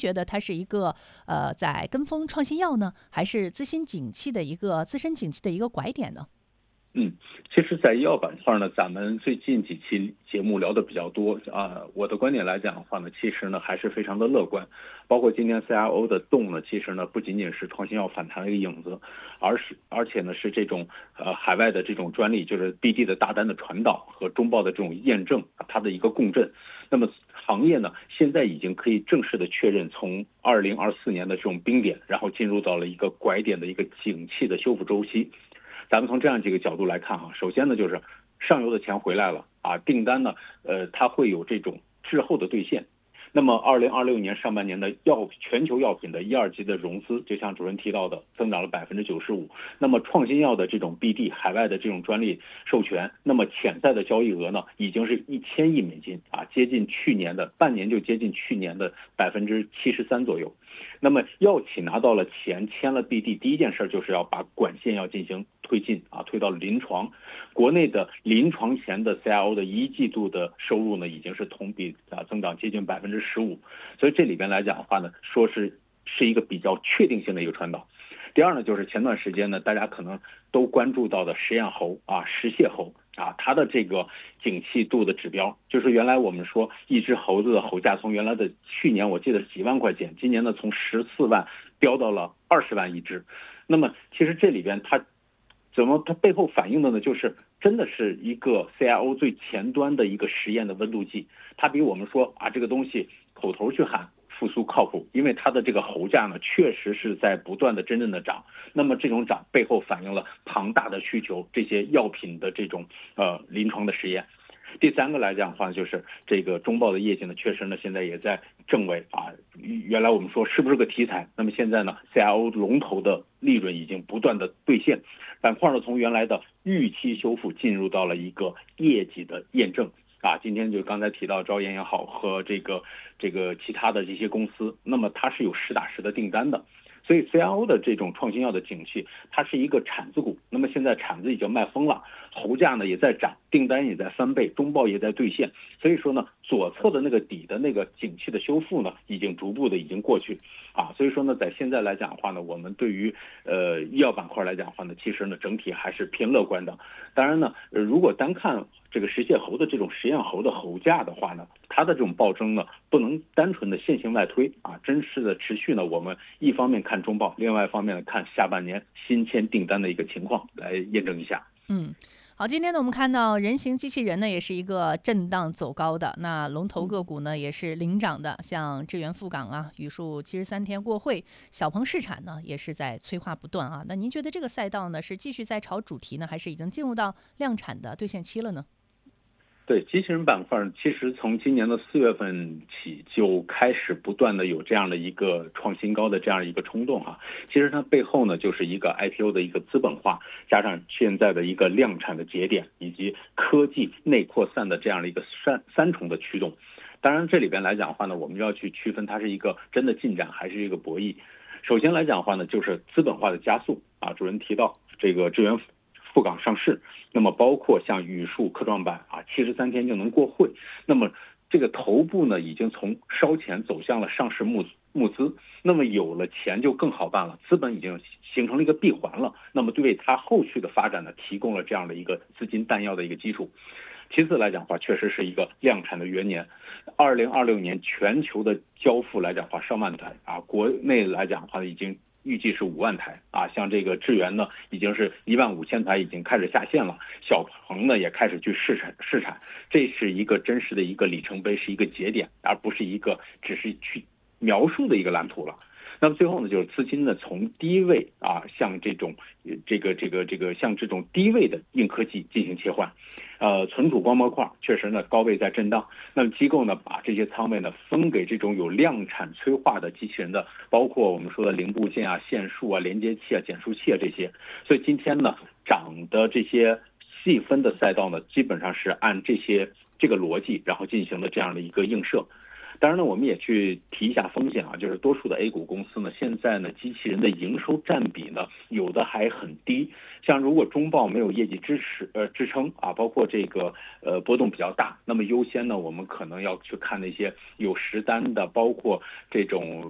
觉得它是一个在跟风创新药呢，还是自身景气的一个拐点呢？ 其实，在医药板块呢，咱们最近几期节目聊的比较多啊。我的观点来讲的话呢，其实呢还是非常的乐观。包括今天 CRO 的动呢，其实呢不仅仅是创新药反弹的一个影子，而且呢是这种海外的这种专利，就是 BD 的大单的传导和中报的这种验证，它的一个共振。那么行业呢现在已经可以正式的确认，从2024年的这种冰点，然后进入到了一个拐点的一个景气的修复周期。咱们从这样几个角度来看啊，首先呢就是上游的钱回来了啊，订单呢它会有这种滞后的兑现。那么2026年上半年的全球药品的1、2级的融资，就像主任提到的，增长了95%。那么创新药的这种 BD 海外的这种专利授权，那么潜在的交易额呢，已经是1000亿美金啊，接近去年的半年就接近去年的73%左右。那么药企拿到了钱，签了 BD， 第一件事就是要把管线要进行推进啊，推到临床。国内的临床前的 CRO 的1季度的收入呢，已经是同比增长接近15%，所以这里边来讲的话呢，说是一个比较确定性的一个传导。第二呢，就是前段时间呢，大家可能都关注到的食验猴啊，食蟹猴啊，它的这个景气度的指标，就是原来我们说一只猴子的猴价从原来的去年我记得是几万块钱，今年呢从14万飙到了20万一只。那么其实这里边它背后反映的呢，就是真的是一个 CRO 最前端的一个实验的温度计，它比我们说啊这个东西口头去喊复苏靠谱，因为它的这个猴价呢确实是在不断的真正的涨。那么这种涨背后反映了庞大的需求，这些药品的这种临床的实验。第三个来讲的话，就是这个中报的业绩呢，确实呢现在也在正位啊。原来我们说是不是个题材，那么现在呢 CRO 龙头的利润已经不断的兑现，板块呢从原来的预期修复进入到了一个业绩的验证。啊，今天就刚才提到招研也好和这个其他的这些公司，那么它是有实打实的订单的。所以 CRO 的这种创新药的景气，它是一个产子股。那么现在产子已经卖疯了，猴价呢也在涨，订单也在翻倍，中报也在兑现。所以说呢，左侧的那个底的那个景气的修复呢，已经逐步的已经过去啊。所以说呢，在现在来讲的话呢，我们对于医药板块来讲的话呢，其实呢整体还是偏乐观的。当然呢，如果单看这个食蟹猴的这种实验猴的猴价的话呢，它的这种暴增呢，不能单纯的线性外推啊，真实的持续呢，我们一方面看中报，另外一方面呢看下半年新签订单的一个情况来验证一下。 好，今天呢，我们看到人形机器人呢，也是一个震荡走高的，那龙头个股呢，也是领涨的，像智源富港啊，语数73天过会，小鹏市产呢，也是在催化不断啊。那您觉得这个赛道呢，是继续在炒主题呢，还是已经进入到量产的兑现期了呢？ 对，机器人板块其实从今年的4月份起就开始不断的有这样的一个创新高的这样一个冲动啊。其实它背后呢就是一个 IPO 的一个资本化，加上现在的一个量产的节点，以及科技内扩散的这样的一个三重的驱动。当然这里边来讲的话呢，我们要去区分它是一个真的进展还是一个博弈。首先来讲的话呢，就是资本化的加速啊，主任提到这个智源赴港上市，那么包括像语数科创板啊，73天就能过会，那么这个头部呢已经从烧钱走向了上市募资，那么有了钱就更好办了，资本已经形成了一个闭环了，那么对它后续的发展呢提供了这样的一个资金弹药的一个基础。其次来讲的话，确实是一个量产的元年，2026年全球的交付来讲的话上万台啊，国内来讲的话已经预计是5万台啊，像这个智源呢，已经是15000台已经开始下线了，小鹏呢也开始去试产，这是一个真实的一个里程碑，是一个节点，而不是一个只是去描述的一个蓝图了。那么最后呢，就是资金呢从低位啊，向这种像这种低位的硬科技进行切换。存储光模块确实呢高位在震荡，那么机构呢把这些仓位呢分给这种有量产催化的机器人的，包括我们说的零部件啊、线束啊、连接器啊、减速器啊这些。所以今天呢涨的这些细分的赛道呢，基本上是按这个逻辑，然后进行了这样的一个映射。当然呢，我们也去提一下风险啊，就是多数的 A 股公司呢，现在呢，机器人的营收占比呢，有的还很低。像如果中报没有业绩支撑啊，包括这个波动比较大，那么优先呢，我们可能要去看那些有实单的，包括这种